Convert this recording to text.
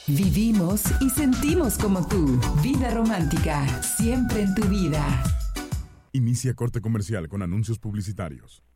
Vivimos y sentimos como tú. Vida romántica, siempre en tu vida. Inicia corte comercial con anuncios publicitarios.